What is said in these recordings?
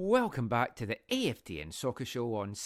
Welcome back to the AFTN Soccer Show on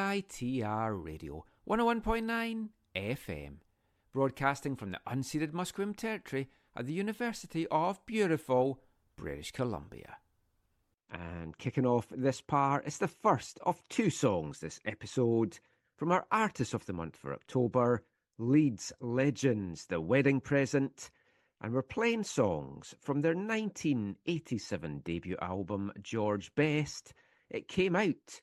CITR Radio 101.9 FM, broadcasting from the unceded Musqueam territory at the University of beautiful British Columbia. And kicking off this part is the first of two songs this episode from our Artist of the Month for October, Leeds Legends, The Wedding Present, and we're playing songs from their 1987 debut album, George Best. It came out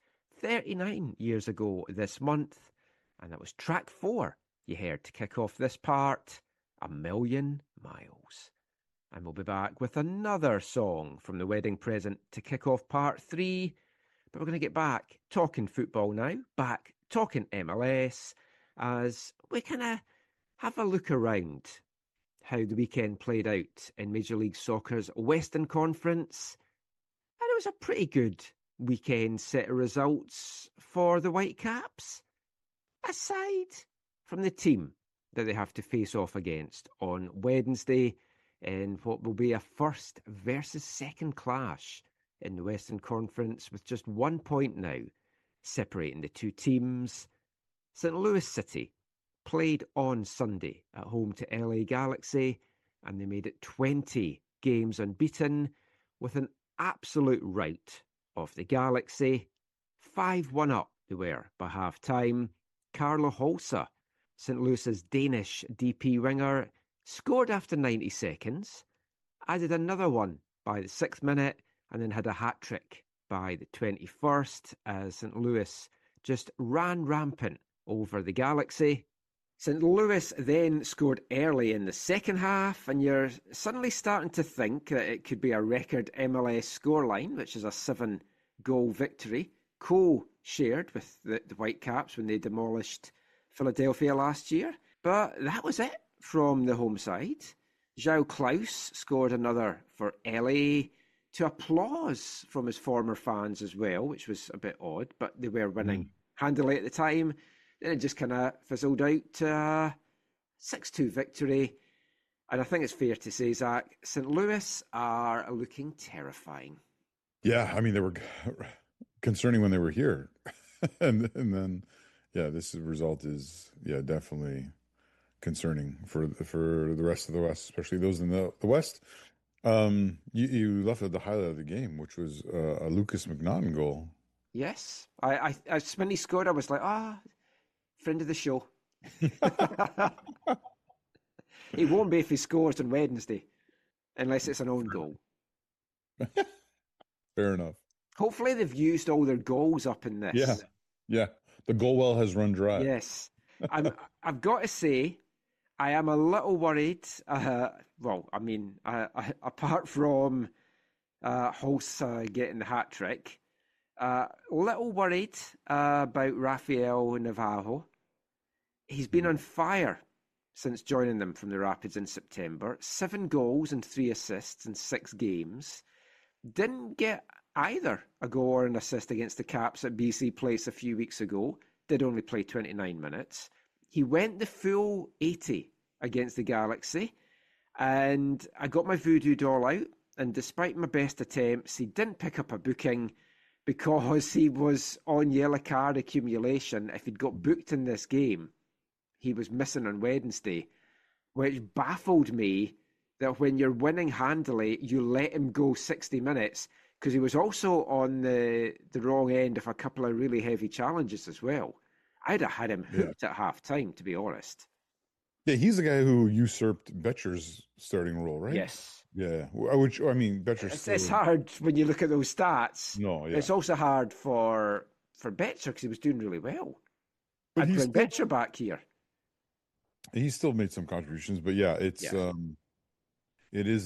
39 years ago this month, and that was track 4 you heard to kick off this part, A Million Miles. And we'll be back with another song from The Wedding Present to kick off part 3, but we're going to get back talking football now, back talking MLS, as we kind of have a look around how the weekend played out in Major League Soccer's Western Conference. And it was a pretty good weekend set of results for the Whitecaps, aside from the team that they have to face off against on Wednesday in what will be a first versus second clash in the Western Conference, with just 1 point now separating the two teams. St. Louis City played on Sunday at home to LA Galaxy, and they made it 20 games unbeaten with an absolute rout of the Galaxy. 5-1 up they were by half-time. Carlo Holsa, St. Louis's Danish DP winger, scored after 90 seconds, added another one by the 6th minute, and then had a hat-trick by the 21st as St. Louis just ran rampant over the Galaxy. St. Louis then scored early in the second half, and you're suddenly starting to think that it could be a record MLS scoreline, which is a 7-goal victory, co-shared with the Whitecaps when they demolished Philadelphia last year. But that was it from the home side. João Klaus scored another for LA, to applause from his former fans as well, which was a bit odd, but they were winning handily at the time. Then it just kind of fizzled out to a 6-2 victory. And I think it's fair to say, Zach, St. Louis are looking terrifying. Yeah, I mean, they were concerning when they were here. and then, yeah, this result is, definitely concerning for the rest of the West, especially those in the West. You left out the highlight of the game, which was a Lucas McNaughton goal. Yes. When he scored, I was like, friend of the show. He won't be if he scores on Wednesday, unless it's an own goal. Fair enough. Hopefully they've used all their goals up in this. Yeah. The goal well has run dry. Yes. I've got to say, I am a little worried. Apart from Hulse getting the hat-trick, little worried about Rafael Navarro. He's been on fire since joining them from the Rapids in September. 7 goals and 3 assists in 6 games. Didn't get either a goal or an assist against the Caps at BC Place a few weeks ago. Did only play 29 minutes. He went the full 80 against the Galaxy, and I got my voodoo doll out, and despite my best attempts, he didn't pick up a booking because he was on yellow card accumulation. If he'd got booked in this game, he was missing on Wednesday, which baffled me that when you're winning handily, you let him go 60 minutes, because he was also on the wrong end of a couple of really heavy challenges as well. I'd have had him hooked at half-time, to be honest. Yeah, he's the guy who usurped Betcher's starting role, right? Yes. Yeah, which, I mean, Betcher's... It's hard when you look at those stats. No, yeah. It's also hard for Betcher, because he was doing really well. But I'd bring Betcher back here. He still made some contributions, but it is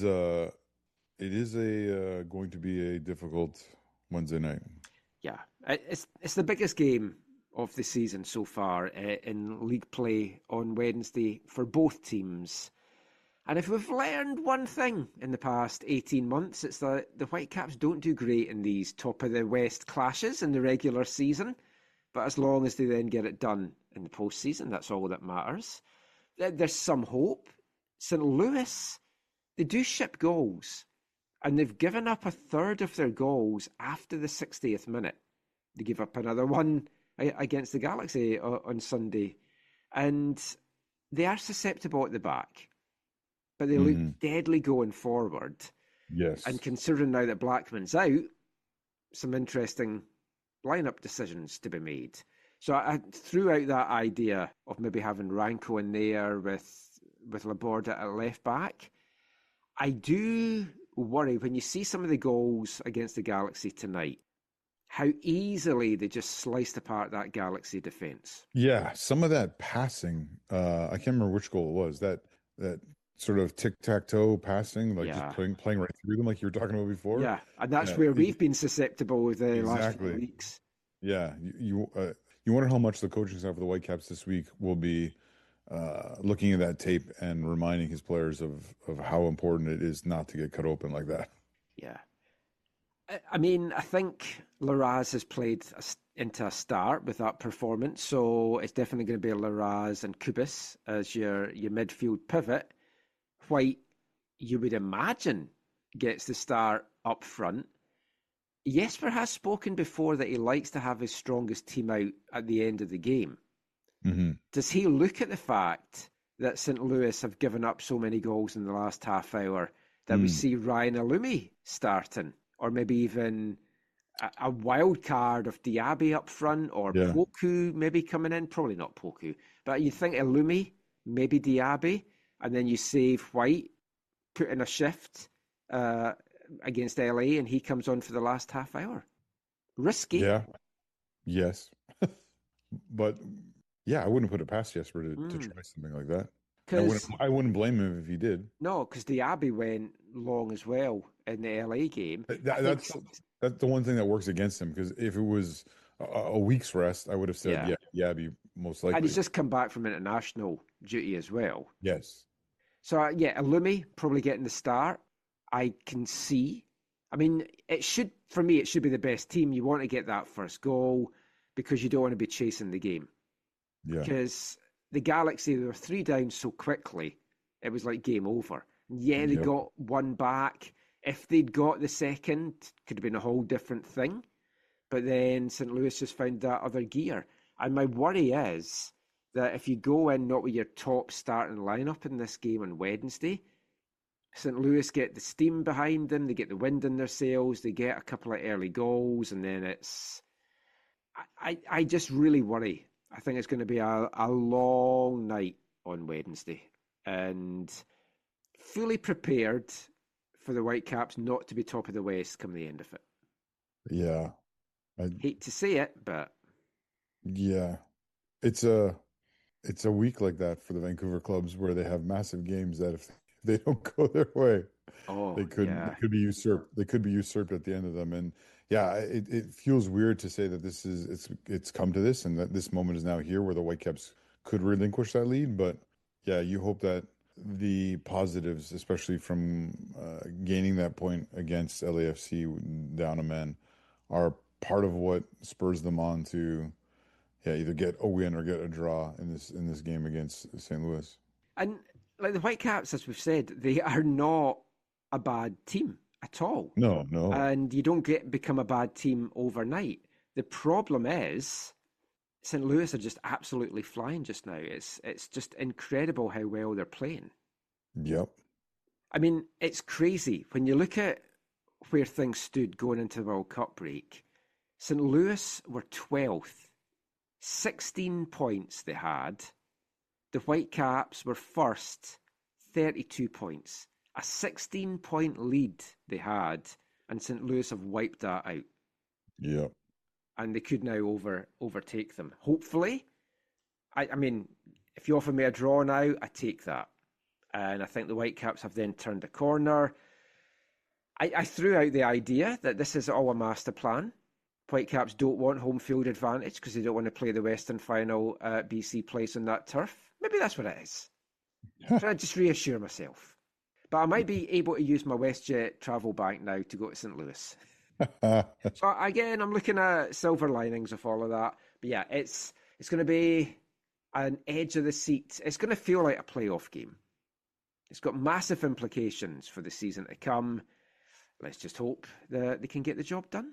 going to be a difficult Wednesday night. Yeah, it's the biggest game of the season so far in league play on Wednesday for both teams. And if we've learned one thing in the past 18 months, it's that the Whitecaps don't do great in these top of the West clashes in the regular season. But as long as they then get it done in the postseason, that's all that matters. There's some hope. St. Louis, they do ship goals. And they've given up a third of their goals after the 60th minute. They gave up another one against the Galaxy on Sunday. And they are susceptible at the back, but they look deadly going forward. Yes. And considering now that Blackman's out, some interesting lineup decisions to be made. So I threw out that idea of maybe having Ranko in there with Laborda at left back. I do worry when you see some of the goals against the Galaxy tonight, how easily they just sliced apart that Galaxy defence. Yeah, some of that passing, I can't remember which goal it was, that sort of tic-tac-toe passing, like just playing right through them like you were talking about before. Yeah, and that's where we've been susceptible with the last few weeks. Yeah, you wonder how much the coaching staff of the Whitecaps this week will be looking at that tape and reminding his players of how important it is not to get cut open like that. Yeah. I mean, I think Larraz has played into a start with that performance, so it's definitely going to be Larraz and Kubis as your midfield pivot. White, you would imagine, gets the start up front. Jesper has spoken before that he likes to have his strongest team out at the end of the game. Mm-hmm. Does he look at the fact that St. Louis have given up so many goals in the last half hour that we see Ryan Alumi starting? Or maybe even a wild card of Diaby up front, or Poku maybe coming in. Probably not Poku, but you think Alumi, maybe Diaby, and then you save White, put in a shift against LA, and he comes on for the last half hour. Risky. Yeah. Yes. But yeah, I wouldn't put it past Jesper to try something like that. I wouldn't blame him if he did. No, because Diaby went long as well in the LA game. That's the one thing that works against him, because if it was a week's rest, I would have said Diaby most likely. And he's just come back from international duty as well. Yes. So Alumi probably getting the start. I can see. I mean, it should be the best team. You want to get that first goal because you don't want to be chasing the game. Yeah. Because the Galaxy, they were 3 down so quickly, it was like game over. Yeah, they got one back. If they'd got the second, could have been a whole different thing. But then St. Louis just found that other gear. And my worry is that if you go in not with your top starting lineup in this game on Wednesday, St. Louis get the steam behind them, they get the wind in their sails, they get a couple of early goals, and then it's... I just really worry. I think it's going to be a long night on Wednesday. And fully prepared for the Whitecaps not to be top of the West come the end of it. Yeah. I hate to say it, but... Yeah. It's a week like that for the Vancouver clubs where they have massive games that if they don't go their way, they could be usurped. They could be usurped at the end of them. And yeah, it feels weird to say that it's come to this and that this moment is now here where the Whitecaps could relinquish that lead. But yeah, you hope that the positives, especially from gaining that point against LAFC down a man, are part of what spurs them on to either get a win or get a draw in this game against St. Louis. And like the Whitecaps, as we've said, they are not a bad team at all. No. And you don't become a bad team overnight. The problem is St. Louis are just absolutely flying just now. It's just incredible how well they're playing. Yep. I mean, it's crazy. When you look at where things stood going into the World Cup break, St. Louis were 12th. 16 points they had. The Whitecaps were first, 32 points. A 16-point lead they had, and St. Louis have wiped that out. Yeah. And they could now overtake them. Hopefully. I mean, if you offer me a draw now, I take that. And I think the Whitecaps have then turned a corner. I threw out the idea that this is all a master plan. Whitecaps don't want home field advantage because they don't want to play the Western final at BC Place on that turf. Maybe that's what it is. Trying to just reassure myself. But I might be able to use my WestJet travel bank now to go to St. Louis. So again, I'm looking at silver linings of all of that. But yeah, it's going to be an edge of the seat. It's going to feel like a playoff game. It's got massive implications for the season to come. let's just hope that they can get the job done.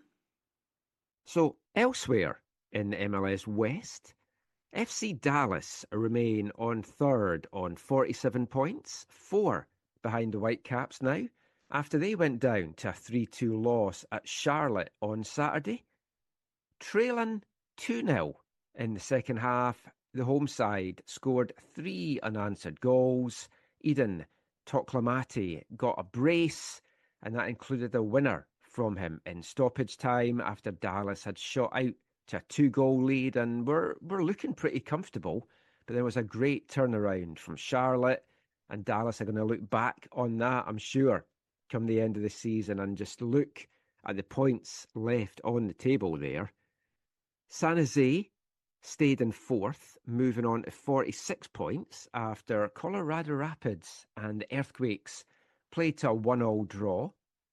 So, elsewhere in the MLS West, FC Dallas remain on third on 47 points, 4 behind the Whitecaps now, after they went down to a 3-2 loss at Charlotte on Saturday. Trailing 2-0 in the second half, the home side scored 3 unanswered goals. Eden Toklamati got a brace, and that included a winner from him in stoppage time after Dallas had shot out to a 2-goal lead and we're looking pretty comfortable. But there was a great turnaround from Charlotte, and Dallas are going to look back on that, I'm sure, come the end of the season and just look at the points left on the table there. San Jose stayed in fourth, moving on to 46 points after Colorado Rapids and the Earthquakes played to a 1-1 draw.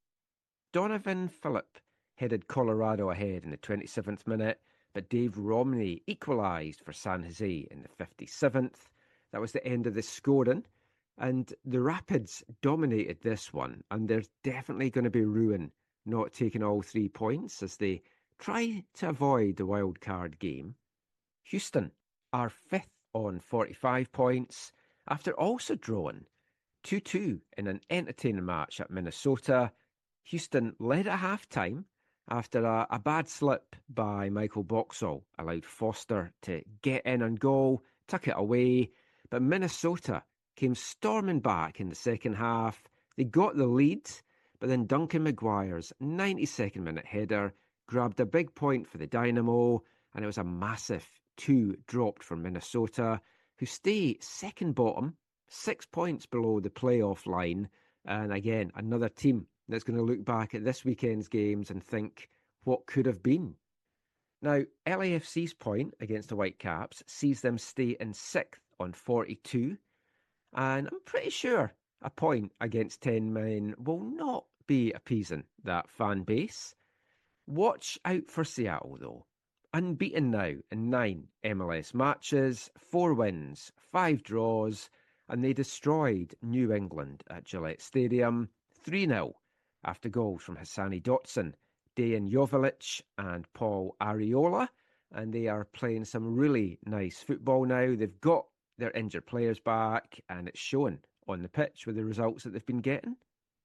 Donovan Phillip headed Colorado ahead in the 27th minute, but Dave Romney equalised for San Jose in the 57th. That was the end of the scoring, and the Rapids dominated this one, and there's definitely going to be ruin not taking all 3 points as they try to avoid the wild card game. Houston are 5th on 45 points after also drawing 2-2 in an entertaining match at Minnesota. Houston led at half-time after a bad slip by Michael Boxall allowed Foster to get in and goal, tuck it away, but Minnesota came storming back in the second half. They got the lead, but then Duncan Maguire's 92nd minute header grabbed a big point for the Dynamo, and it was a massive 2 dropped for Minnesota, who stay second bottom, 6 points below the playoff line, and again, another team that's going to look back at this weekend's games and think, what could have been? Now, LAFC's point against the Whitecaps sees them stay in 6th on 42, and I'm pretty sure a point against 10 men will not be appeasing that fan base. Watch out for Seattle, though. Unbeaten now in 9 MLS matches, 4 wins, 5 draws, and they destroyed New England at Gillette Stadium 3-0 after goals from Hassani Dotson, Dejan Joveljic and Paul Arriola, and they are playing some really nice football now. They've got their injured players back, and it's showing on the pitch with the results that they've been getting.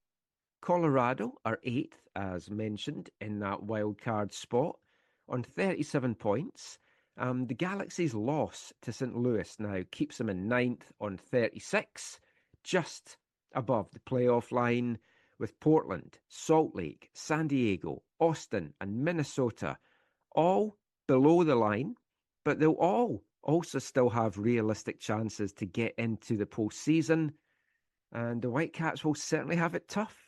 Colorado are 8th, as mentioned, in that wild card spot on 37 points. The Galaxy's loss to St. Louis now keeps them in 9th on 36, just above the playoff line, with Portland, Salt Lake, San Diego, Austin and Minnesota all below the line, but they'll all also still have realistic chances to get into the postseason, and the Whitecaps will certainly have it tough